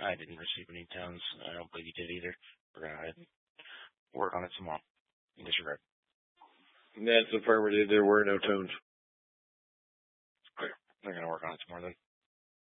I didn't receive any tones. I don't believe you did either. We're going to work on it tomorrow. Disregard. That's affirmative. There were no tones. Clear. They're going to work on it tomorrow then.